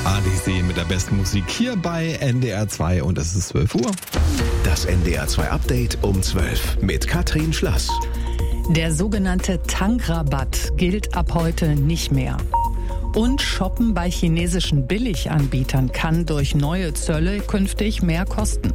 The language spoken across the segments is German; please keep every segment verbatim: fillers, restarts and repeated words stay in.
Adisee mit der besten Musik hier bei N D R zwei und es ist zwölf Uhr. Das N D R zwei Update um zwölf mit Katrin Schlass. Der sogenannte Tankrabatt gilt ab heute nicht mehr. Und Shoppen bei chinesischen Billiganbietern kann durch neue Zölle künftig mehr kosten.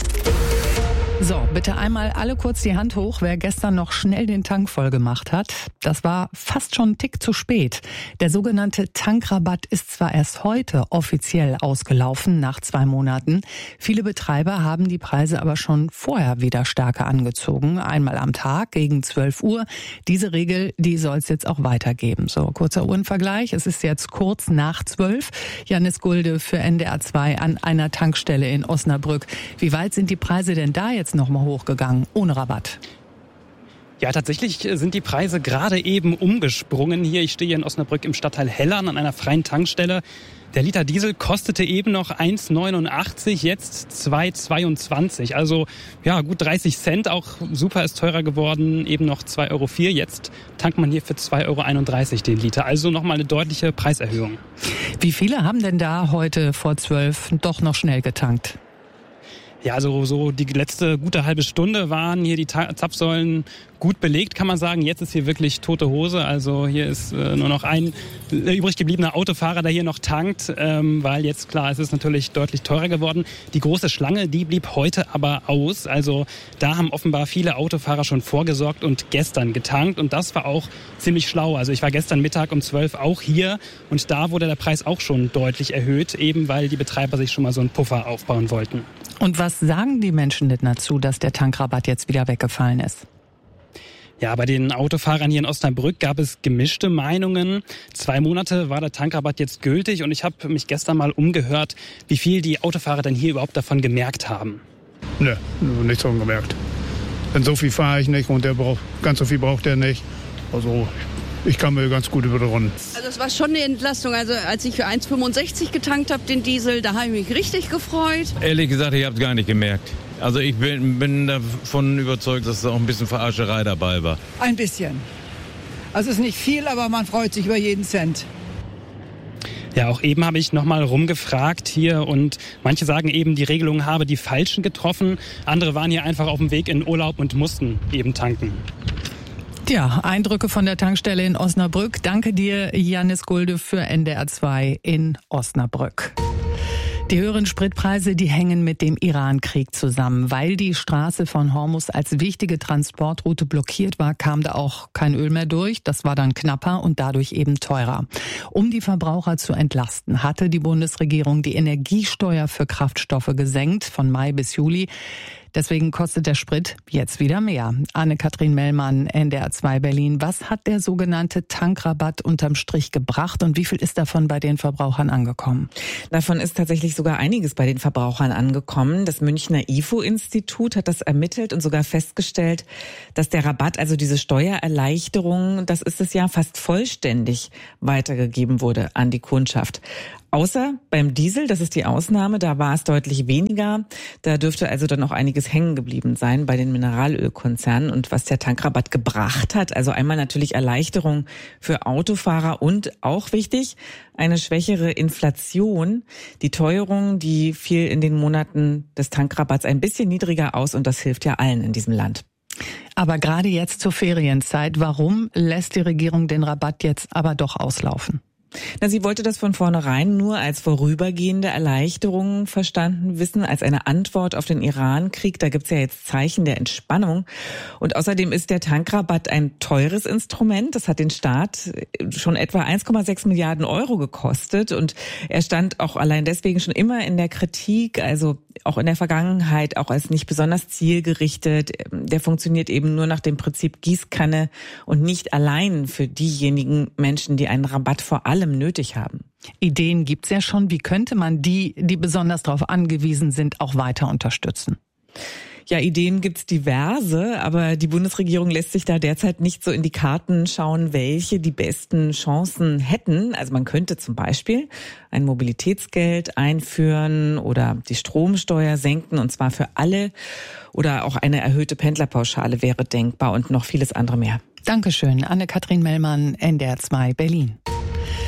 So, bitte einmal alle kurz die Hand hoch, wer gestern noch schnell den Tank voll gemacht hat. Das war fast schon ein Tick zu spät. Der sogenannte Tankrabatt ist zwar erst heute offiziell ausgelaufen, nach zwei Monaten. Viele Betreiber haben die Preise aber schon vorher wieder stärker angezogen. Einmal am Tag gegen zwölf Uhr. Diese Regel, die soll es jetzt auch weitergeben. So, kurzer Uhrenvergleich. Es ist jetzt kurz nach zwölf. Janis Gulde für N D R zwei an einer Tankstelle in Osnabrück. Wie weit sind die Preise denn da jetzt noch mal hochgegangen, ohne Rabatt? Ja, tatsächlich sind die Preise gerade eben umgesprungen. Hier, ich stehe hier in Osnabrück im Stadtteil Hellern an einer freien Tankstelle. Der Liter Diesel kostete eben noch eins neunundachtzig, jetzt zwei zweiundzwanzig. Also ja, gut dreißig Cent, auch super ist teurer geworden, eben noch zwei Euro vier. Jetzt tankt man hier für zwei Euro einunddreißig den Liter. Also nochmal eine deutliche Preiserhöhung. Wie viele haben denn da heute vor zwölf doch noch schnell getankt? Ja, also so die letzte gute halbe Stunde waren hier die Zapfsäulen gut belegt, kann man sagen. Jetzt ist hier wirklich tote Hose. Also hier ist äh, nur noch ein äh, übrig gebliebener Autofahrer, der hier noch tankt, ähm, weil jetzt, klar, es ist natürlich deutlich teurer geworden. Die große Schlange, die blieb heute aber aus. Also da haben offenbar viele Autofahrer schon vorgesorgt und gestern getankt. Und das war auch ziemlich schlau. Also ich war gestern Mittag um zwölf auch hier und da wurde der Preis auch schon deutlich erhöht, eben weil die Betreiber sich schon mal so einen Puffer aufbauen wollten. Und was sagen die Menschen denn dazu, dass der Tankrabatt jetzt wieder weggefallen ist? Ja, bei den Autofahrern hier in Osnabrück gab es gemischte Meinungen. Zwei Monate war der Tankrabatt jetzt gültig und ich habe mich gestern mal umgehört, wie viel die Autofahrer denn hier überhaupt davon gemerkt haben. Ne, nichts davon gemerkt. Denn so viel fahre ich nicht und der braucht, ganz so viel braucht er nicht. Also ich kann mir ganz gut über die Runden. Also es war schon eine Entlastung. Also als ich für eins fünfundsechzig getankt habe, den Diesel, da habe ich mich richtig gefreut. Ehrlich gesagt, ich habe es gar nicht gemerkt. Also ich bin, bin davon überzeugt, dass da auch ein bisschen Verarscherei dabei war. Ein bisschen. Also es ist nicht viel, aber man freut sich über jeden Cent. Ja, auch eben habe ich nochmal rumgefragt hier und manche sagen eben, die Regelung habe die Falschen getroffen. Andere waren hier einfach auf dem Weg in Urlaub und mussten eben tanken. Ja, Eindrücke von der Tankstelle in Osnabrück. Danke dir, Janis Gulde für N D R zwei in Osnabrück. Die höheren Spritpreise, die hängen mit dem Iran-Krieg zusammen. Weil die Straße von Hormuz als wichtige Transportroute blockiert war, kam da auch kein Öl mehr durch. Das war dann knapper und dadurch eben teurer. Um die Verbraucher zu entlasten, hatte die Bundesregierung die Energiesteuer für Kraftstoffe gesenkt von Mai bis Juli. Deswegen kostet der Sprit jetzt wieder mehr. Anne-Kathrin Mellmann, N D R zwei Berlin. Was hat der sogenannte Tankrabatt unterm Strich gebracht und wie viel ist davon bei den Verbrauchern angekommen? Davon ist tatsächlich sogar einiges bei den Verbrauchern angekommen. Das Münchner I F O-Institut hat das ermittelt und sogar festgestellt, dass der Rabatt, also diese Steuererleichterung, das ist es ja, fast vollständig weitergegeben wurde an die Kundschaft. Außer beim Diesel, das ist die Ausnahme, da war es deutlich weniger. Da dürfte also dann auch einiges hängen geblieben sein bei den Mineralölkonzernen. Und was der Tankrabatt gebracht hat, also einmal natürlich Erleichterung für Autofahrer und auch wichtig, eine schwächere Inflation. Die Teuerung, die fiel in den Monaten des Tankrabatts ein bisschen niedriger aus und das hilft ja allen in diesem Land. Aber gerade jetzt zur Ferienzeit, warum lässt die Regierung den Rabatt jetzt aber doch auslaufen? Na, sie wollte das von vornherein nur als vorübergehende Erleichterung verstanden wissen, als eine Antwort auf den Iran-Krieg. Da gibt's ja jetzt Zeichen der Entspannung. Und außerdem ist der Tankrabatt ein teures Instrument. Das hat den Staat schon etwa eins Komma sechs Milliarden Euro gekostet. Und er stand auch allein deswegen schon immer in der Kritik, also auch in der Vergangenheit, auch als nicht besonders zielgerichtet. Der funktioniert eben nur nach dem Prinzip Gießkanne und nicht allein für diejenigen Menschen, die einen Rabatt vor allem nötig haben. Ideen gibt's ja schon. Wie könnte man die, die besonders darauf angewiesen sind, auch weiter unterstützen? Ja, Ideen gibt's diverse, aber die Bundesregierung lässt sich da derzeit nicht so in die Karten schauen, welche die besten Chancen hätten. Also man könnte zum Beispiel ein Mobilitätsgeld einführen oder die Stromsteuer senken, und zwar für alle. Oder auch eine erhöhte Pendlerpauschale wäre denkbar und noch vieles andere mehr. Dankeschön, Anne-Kathrin Mellmann, N D R zwei Berlin.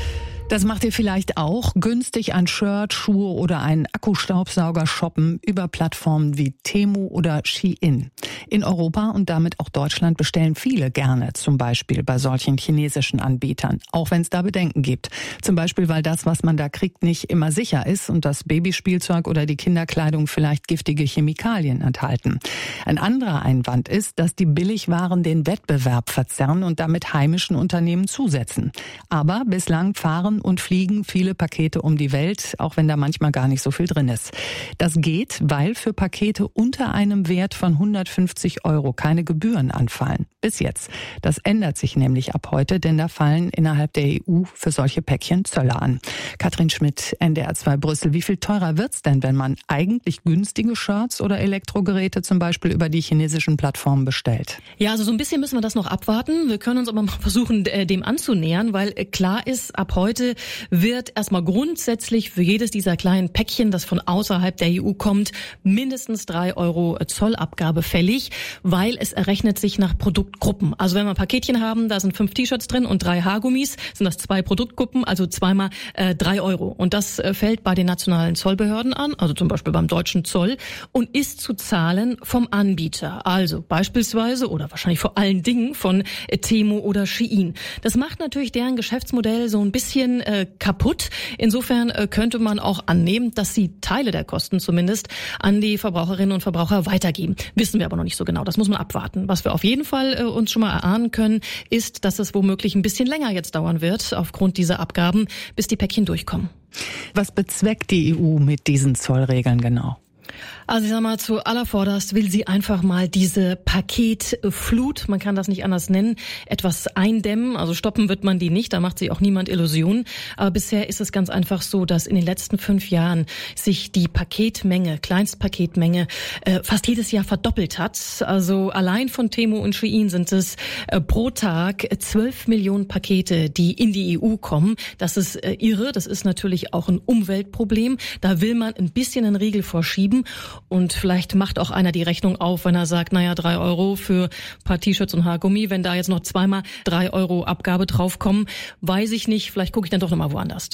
Das macht ihr vielleicht auch. Günstig ein Shirt, Schuhe oder einen Akkustaubsauger shoppen über Plattformen wie Temu oder Shein. In Europa und damit auch Deutschland bestellen viele gerne, zum Beispiel bei solchen chinesischen Anbietern, auch wenn es da Bedenken gibt. Zum Beispiel, weil das, was man da kriegt, nicht immer sicher ist und das Babyspielzeug oder die Kinderkleidung vielleicht giftige Chemikalien enthalten. Ein anderer Einwand ist, dass die Billigwaren den Wettbewerb verzerren und damit heimischen Unternehmen zusetzen. Aber bislang fahren und fliegen viele Pakete um die Welt, auch wenn da manchmal gar nicht so viel drin ist. Das geht, weil für Pakete unter einem Wert von hundertfünfzig Euro keine Gebühren anfallen. Bis jetzt. Das ändert sich nämlich ab heute, denn da fallen innerhalb der E U für solche Päckchen Zölle an. Katrin Schmidt, N D R zwei Brüssel. Wie viel teurer wird's denn, wenn man eigentlich günstige Shirts oder Elektrogeräte zum Beispiel über die chinesischen Plattformen bestellt? Ja, also so ein bisschen müssen wir das noch abwarten. Wir können uns aber mal versuchen, dem anzunähern, weil klar ist, ab heute wird erstmal grundsätzlich für jedes dieser kleinen Päckchen, das von außerhalb der E U kommt, mindestens drei Euro Zollabgabe fällig, weil es errechnet sich nach Produktgruppen. Also wenn wir ein Paketchen haben, da sind fünf T-Shirts drin und drei Haargummis, sind das zwei Produktgruppen, also zweimal äh, drei Euro. Und das äh, fällt bei den nationalen Zollbehörden an, also zum Beispiel beim deutschen Zoll, und ist zu zahlen vom Anbieter. Also beispielsweise oder wahrscheinlich vor allen Dingen von äh, Temu oder Shein. Das macht natürlich deren Geschäftsmodell so ein bisschen äh, kaputt. Insofern äh, könnte man auch annehmen, dass sie Teile der Kosten zumindest an die Verbraucherinnen und Verbraucher weitergeben. Wissen wir aber noch nicht so genau. Das muss man abwarten. Was wir auf jeden Fall äh, uns schon mal erahnen können, ist, dass es womöglich ein bisschen länger jetzt dauern wird, aufgrund dieser Abgaben, bis die Päckchen durchkommen. Was bezweckt die E U mit diesen Zollregeln genau? Also ich sag mal, zuallervorderst will sie einfach mal diese Paketflut, man kann das nicht anders nennen, etwas eindämmen. Also stoppen wird man die nicht, da macht sich auch niemand Illusionen. Aber bisher ist es ganz einfach so, dass in den letzten fünf Jahren sich die Paketmenge, Kleinstpaketmenge, äh, fast jedes Jahr verdoppelt hat. Also allein von Temu und Shein sind es äh, pro Tag zwölf Millionen Pakete, die in die E U kommen. Das ist äh, irre, das ist natürlich auch ein Umweltproblem. Da will man ein bisschen einen Riegel vorschieben. Und vielleicht macht auch einer die Rechnung auf, wenn er sagt, naja, drei Euro für ein paar T-Shirts und Haargummi. Wenn da jetzt noch zweimal drei Euro Abgabe draufkommen, weiß ich nicht. Vielleicht gucke ich dann doch nochmal woanders.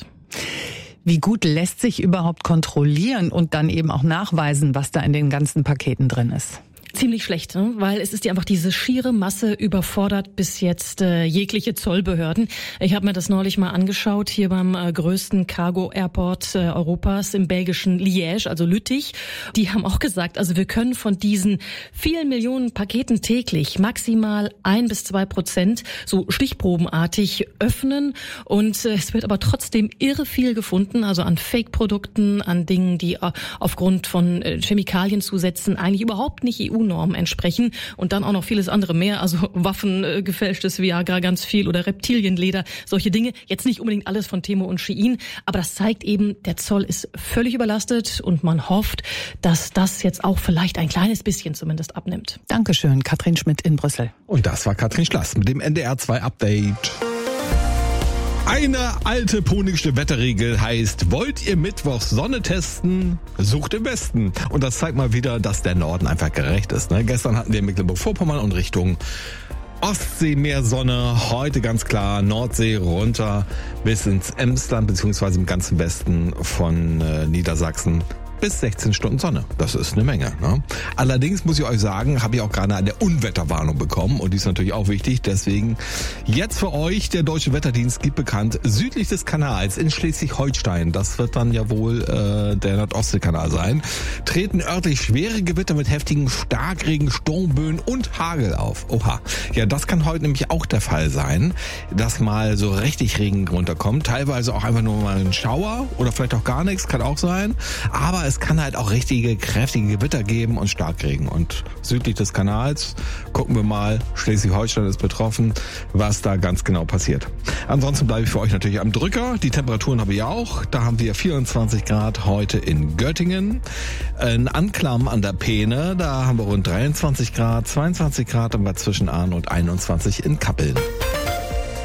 Wie gut lässt sich überhaupt kontrollieren und dann eben auch nachweisen, was da in den ganzen Paketen drin ist? Ziemlich schlecht, ne? Weil es ist ja einfach diese schiere Masse überfordert bis jetzt äh, jegliche Zollbehörden. Ich habe mir das neulich mal angeschaut, hier beim äh, größten Cargo-Airport äh, Europas im belgischen Liège, also Lüttich. Die haben auch gesagt, also wir können von diesen vielen Millionen Paketen täglich maximal ein bis zwei Prozent so stichprobenartig öffnen. Und äh, es wird aber trotzdem irre viel gefunden, also an Fake-Produkten, an Dingen, die äh, aufgrund von äh, Chemikalienzusätzen eigentlich überhaupt nicht E U-Normen entsprechen und dann auch noch vieles andere mehr, also Waffen, äh, gefälschtes Viagra ganz viel oder Reptilienleder, solche Dinge. Jetzt nicht unbedingt alles von Temu und Shein, aber das zeigt eben, der Zoll ist völlig überlastet und man hofft, dass das jetzt auch vielleicht ein kleines bisschen zumindest abnimmt. Dankeschön, Katrin Schmidt in Brüssel. Und das war Katrin Schlass mit dem N D R zwei Update. Eine alte punische Wetterregel heißt, wollt ihr mittwochs Sonne testen, sucht im Westen. Und das zeigt mal wieder, dass der Norden einfach gerecht ist. Ne? Gestern hatten wir Mecklenburg-Vorpommern und Richtung Ostsee mehr Sonne. Heute ganz klar Nordsee runter bis ins Emsland beziehungsweise im ganzen Westen von äh, Niedersachsen. Bis sechzehn Stunden Sonne. Das ist eine Menge. Ne? Allerdings muss ich euch sagen, habe ich auch gerade eine Unwetterwarnung bekommen und die ist natürlich auch wichtig. Deswegen jetzt für euch, der Deutsche Wetterdienst gibt bekannt, südlich des Kanals in Schleswig-Holstein, das wird dann ja wohl äh, der Nordostseekanal sein, treten örtlich schwere Gewitter mit heftigen Starkregen, Sturmböen und Hagel auf. Oha. Ja, das kann heute nämlich auch der Fall sein, dass mal so richtig Regen runterkommt. Teilweise auch einfach nur mal ein Schauer oder vielleicht auch gar nichts, kann auch sein. Aber es kann halt auch richtige, kräftige Gewitter geben und Starkregen. Und südlich des Kanals gucken wir mal, Schleswig-Holstein ist betroffen, was da ganz genau passiert. Ansonsten bleibe ich für euch natürlich am Drücker. Die Temperaturen habe ich auch. Da haben wir vierundzwanzig Grad heute in Göttingen. In Anklam an der Peene, da haben wir rund dreiundzwanzig Grad. zweiundzwanzig Grad haben wir zwischen Ahn und einundzwanzig in Kappeln.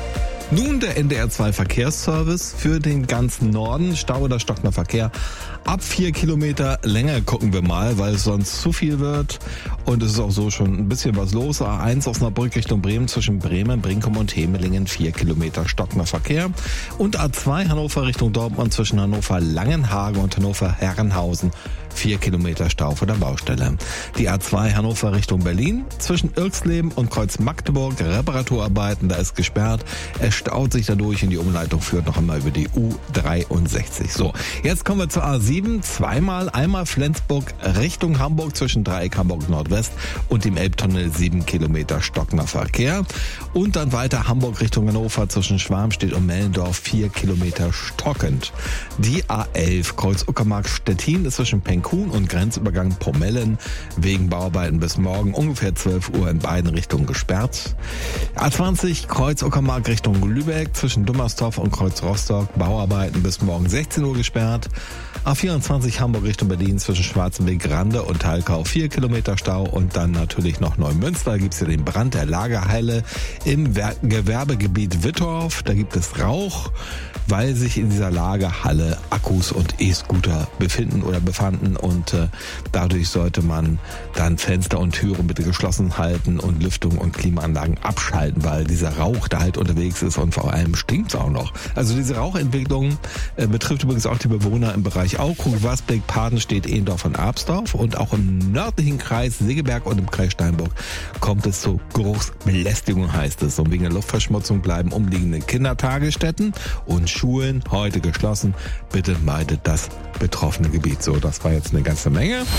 Nun der N D R zwei Verkehrsservice für den ganzen Norden. Stau oder stockender Verkehr. Ab vier Kilometer länger gucken wir mal, weil es sonst zu viel wird. Und es ist auch so schon ein bisschen was los. A eins Osnabrück Richtung Bremen zwischen Bremen, Brinkum und Hemelingen. vier Kilometer stockender Verkehr. Und A zwei Hannover Richtung Dortmund zwischen Hannover Langenhagen und Hannover Herrenhausen. vier Kilometer Stau vor der Baustelle. Die A zwei Hannover Richtung Berlin zwischen Irxleben und Kreuz Magdeburg. Reparaturarbeiten, da ist gesperrt. Es staut sich dadurch und die Umleitung führt noch einmal über die U dreiundsechzig. So, jetzt kommen wir zur A sieben. Zweimal, einmal Flensburg Richtung Hamburg zwischen Dreieck Hamburg Nordwest und dem Elbtunnel. sieben Kilometer stockender Verkehr. Und dann weiter Hamburg Richtung Hannover zwischen Schwarmstedt und Mellendorf. vier Kilometer stockend. Die A elf Kreuz Uckermark Stettin ist zwischen Penkhuhn und Grenzübergang Pomellen wegen Bauarbeiten bis morgen ungefähr zwölf Uhr in beiden Richtungen gesperrt. A zwanzig Kreuz Uckermark Richtung Lübeck zwischen Dummersdorf und Kreuz Rostock. Bauarbeiten bis morgen sechzehn Uhr gesperrt. A vierundzwanzig Hamburg Richtung Berlin zwischen Schwarzenberg Rande und Talkau vier Kilometer Stau. Und dann natürlich noch Neumünster. Da gibt es ja den Brand der Lagerhalle im Wer- Gewerbegebiet Wittorf. Da gibt es Rauch, weil sich in dieser Lagerhalle Akkus und E-Scooter befinden oder befanden. Und äh, dadurch sollte man dann Fenster und Türen bitte geschlossen halten und Lüftung und Klimaanlagen abschalten, weil dieser Rauch da halt unterwegs ist und vor allem stinkt es auch noch. Also diese Rauchentwicklung äh, betrifft übrigens auch die Bewohner im Bereich Aukrug, Wasbeck, Padenstedt, Ehendorf und Absdorf. Und auch im nördlichen Kreis Segeberg und im Kreis Steinburg kommt es zu Geruchsbelästigung, heißt es. Und wegen der Luftverschmutzung bleiben umliegende Kindertagesstätten und Schulen heute geschlossen. Bitte meidet das betroffene Gebiet. So, das war jetzt eine ganze Menge. N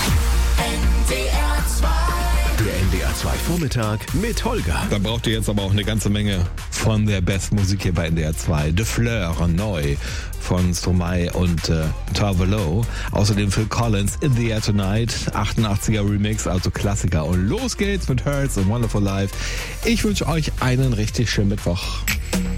D R zwei. Der N D R zwei Vormittag mit Holger. Da braucht ihr jetzt aber auch eine ganze Menge von der besten Musik hier bei N D R zwei. De Fleur, neu von Stromae und äh, Tarvelo. Außerdem Phil Collins, In the Air Tonight, achtundachtziger Remix, also Klassiker. Und los geht's mit Hurts und Wonderful Life. Ich wünsche euch einen richtig schönen Mittwoch.